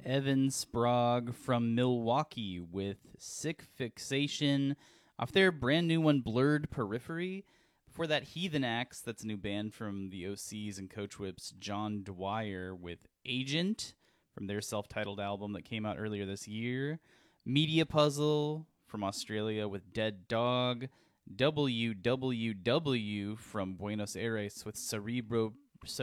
Evan Sprague from Milwaukee with Sick Fixation off their brand new one, Blurred Periphery. Before that, Heathen Axe, that's a new band from the OCs and Coach Whip's John Dwyer with Agent from their self-titled album that came out earlier this year. Media Puzzle from Australia with Dead Dog. WWW from Buenos Aires with Cerebro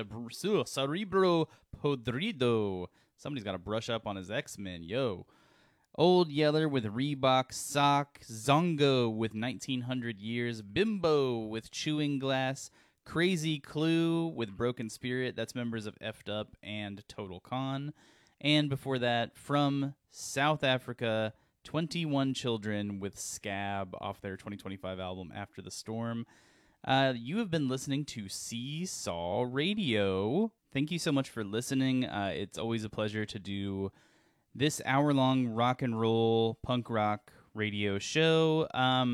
Podrido. Somebody's got to brush up on his X-Men, yo. Old Yeller with Reebok Sock. Zongo with 1900 Years. Bimbo with Chewing Glass. Crazy Clue with Broken Spirit. That's members of Effed Up and Total Con. And before that, from South Africa, 21 Children with Scab off their 2025 album After the Storm. You have been listening to Seesaw Radio. Thank you so much for listening. It's always a pleasure to do this hour-long rock and roll punk rock radio show.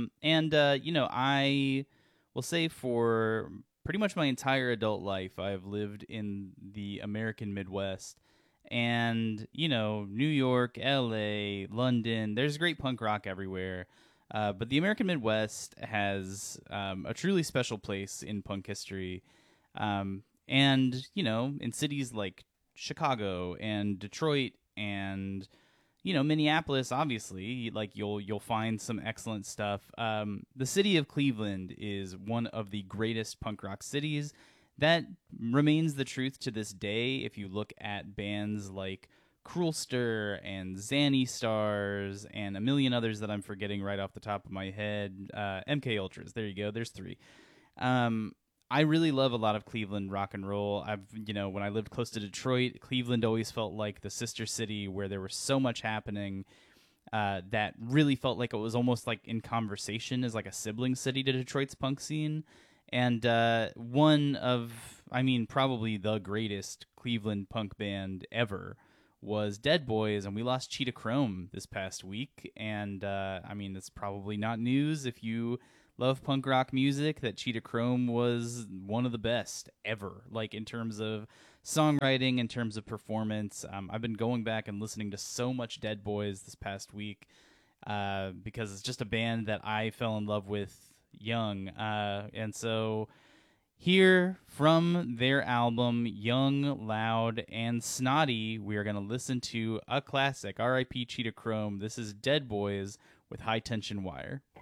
I will say for pretty much my entire adult life, I've lived in the American Midwest. And, New York, LA, London, there's great punk rock everywhere. But the American Midwest has a truly special place in punk history. And, in cities like Chicago and Detroit and, Minneapolis, obviously, you'll find some excellent stuff. The city of Cleveland is one of the greatest punk rock cities. That remains the truth to this day if you look at bands like Cruel Stir and Zanny Stars and a million others that I'm forgetting right off the top of my head. MK Ultras, there you go, there's three. I really love a lot of Cleveland rock and roll. When I lived close to Detroit, Cleveland always felt like the sister city where there was so much happening that really felt like it was almost like in conversation as like a sibling city to Detroit's punk scene. And one of, probably the greatest Cleveland punk band ever was Dead Boys, and we lost Cheetah Chrome this past week. And, it's probably not news if you love punk rock music that Cheetah Chrome was one of the best ever, like in terms of songwriting, in terms of performance. I've been going back and listening to so much Dead Boys this past week because it's just a band that I fell in love with young, and so here from their album Young, Loud, and Snotty, we are going to listen to a classic, R.I.P. Cheetah Chrome. This is Dead Boys with High Tension Wire.